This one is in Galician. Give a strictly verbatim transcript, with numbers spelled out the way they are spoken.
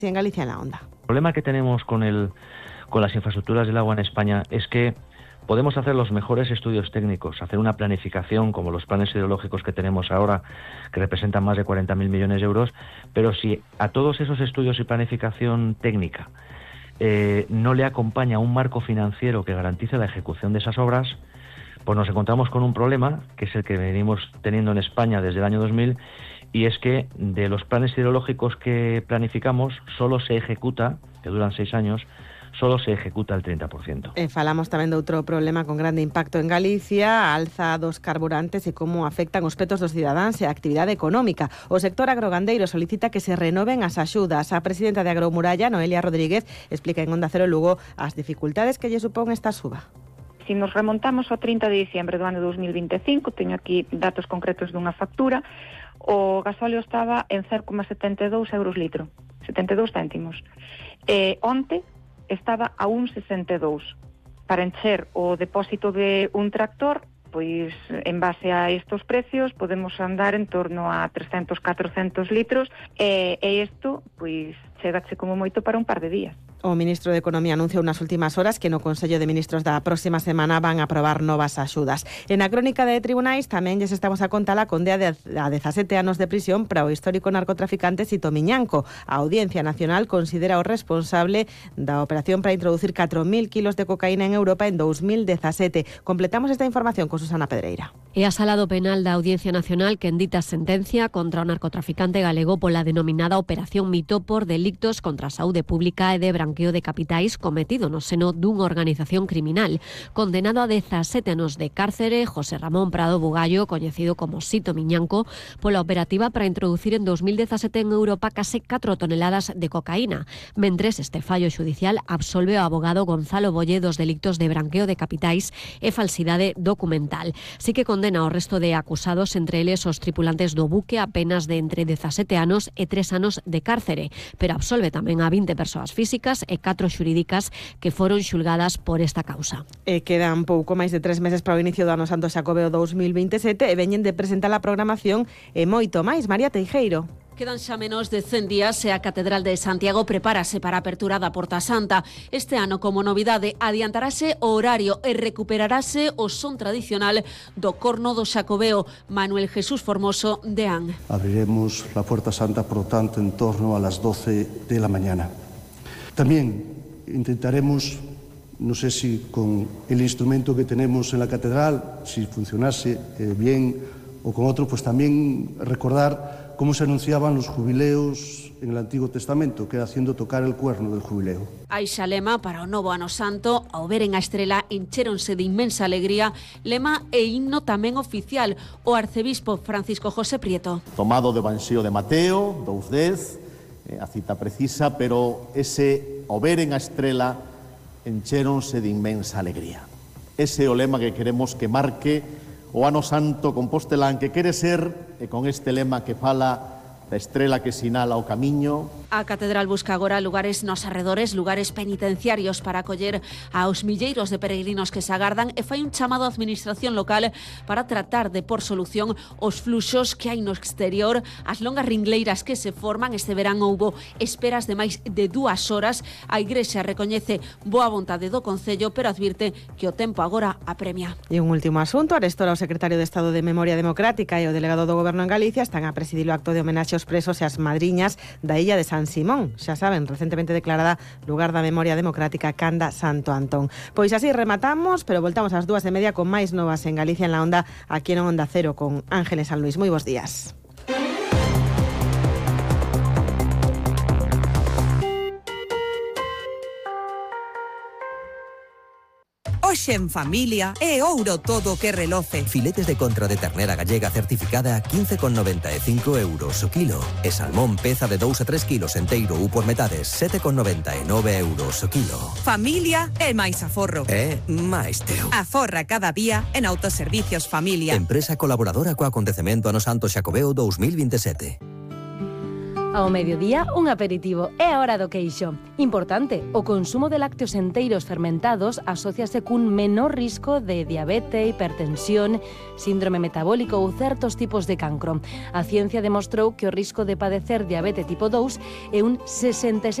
en Galicia en la Onda. El problema que tenemos con, el, con las infraestructuras del agua en España es que podemos hacer los mejores estudios técnicos, hacer una planificación como los planes hidrológicos que tenemos ahora, que representan más de cuarenta mil millones de euros, pero si a todos esos estudios y planificación técnica eh, no le acompaña un marco financiero que garantice la ejecución de esas obras, pues nos encontramos con un problema, que es el que venimos teniendo en España desde el año dos mil, y es que de los planes hidrológicos que planificamos solo se ejecuta, que duran seis años, solo se ejecuta el treinta por ciento. E falamos tamén de outro problema con grande impacto en Galicia, a alza dos carburantes e como afectan os petos dos cidadáns e a actividade económica. O sector agrogandeiro solicita que se renoven as axudas. A presidenta de Agromuralla, Noelia Rodríguez, explica en Onda Cero Lugo as dificultades que lle supón esta suba. Si nos remontamos ao trinta de diciembre do ano dos mil vinte e cinco, teño aquí datos concretos dunha factura, o gasóleo estaba en cero coma setenta e dous euros litro, setenta e dous céntimos. E onte estaba a un coma sesenta e dous. Para encher o depósito de un tractor, pois en base a estos precios podemos andar en torno a trescentos, catrocentos litros e, e isto pois chegache como moito para un par de días. O ministro de Economía anunciou nas últimas horas que no Consello de Ministros da próxima semana van a aprobar novas axudas. En a crónica de tribunais tamén lles estamos a contar a condea de a dezasete anos de prisión para o histórico narcotraficante Sito Miñanco. A Audiencia Nacional considera o responsable da operación para introducir catro mil kilos de cocaína en Europa en dos mil dezasete. Completamos esta información con Susana Pedreira. E a Sala do Penal da Audiencia Nacional que endita sentencia contra o narcotraficante galego pola denominada Operación Mito por delictos contra a saúde pública e de branqueo de capitais cometido no seno dunha organización criminal. Condenado a dezasete anos de cárcere, José Ramón Prado Bugallo, coñecido como Sito Miñanco, pola operativa para introducir en dos mil dezasete en Europa case catro toneladas de cocaína. Mentres este fallo xudicial absolve o abogado Gonzalo Bolle dos delictos de branqueo de capitais e falsidade documental. Sí que condena ao resto de acusados, entre eles os tripulantes do buque, a penas de entre dezasete anos e tres anos de cárcere, pero absolve tamén a vinte persoas físicas e catro xurídicas que foron xulgadas por esta causa. E quedan pouco máis de tres meses para o inicio do ano Santo Xacobeo dos mil veintesete e veñen de presentar a programación e moito máis. María Teijeiro. Quedan xa menos de cen días e a Catedral de Santiago prepárase para a apertura da Porta Santa. Este ano, como novidade, adiantarase o horario e recuperarase o son tradicional do corno do Xacobeo. Manuel Jesús Formoso, de A N. Abriremos la Puerta Santa, por lo tanto, en torno a las doce de la mañana. También intentaremos, no sé si con el instrumento que tenemos en la catedral, si funcionase eh, bien o con otro, pues también recordar cómo se anunciaban los jubileos en el Antiguo Testamento, que era haciendo tocar el cuerno del jubileo. Hai xa lema para o novo ano santo, ao veren a estrela encheronse de inmensa alegría, lema e himno tamén oficial, o arcebispo Francisco José Prieto. Tomado do Evanxeo de Mateo, dous dez, a cita precisa, pero ese ao veren a estrela encheronse de inmensa alegría. Ese é o lema que queremos que marque o ano santo compostelán, que quere ser, e con este lema que fala da estrela que sinala o camiño. A Catedral busca agora lugares nos arredores, lugares penitenciarios para acoller aos milleiros de peregrinos que se agardan e fai un chamado á administración local para tratar de por solución os fluxos que hai no exterior, as longas ringleiras que se forman. Este verán houbo esperas de máis de dúas horas. A Igrexa recoñece boa vontade do Concello, pero advirte que o tempo agora apremia. E un último asunto, arestora o secretario de Estado de Memoria Democrática e o delegado do Goberno en Galicia están a presidir o acto de homenaxe aos presos e as madriñas da illa de San Simón, xa saben, recentemente declarada lugar da memoria democrática Canda Santo Antón. Pois así rematamos, pero voltamos ás dúas e media con máis novas en Galicia en la Onda, aquí en Onda Cero con Ángeles San Luis. Moi bons días. Hoxe en familia é ouro todo que reloce. Filetes de contra de ternera gallega certificada a quince con noventa e cinco euros o kilo. E salmón peza de dous a tres kilos enteiro ou por metades sete con noventa e nove euros o kilo. Familia é máis aforro. É máis teu. Aforra cada día en Autoservicios Familia. Empresa colaboradora co acontecemento ano Santo Xacobeo dos mil veintesete. Ao mediodía, un aperitivo. É a hora do queixo. Importante, o consumo de lácteos enteiros fermentados asóciase cun menor risco de diabetes, hipertensión, síndrome metabólico ou certos tipos de cancro. A ciencia demostrou que o risco de padecer diabetes tipo dous é un sesenta e seis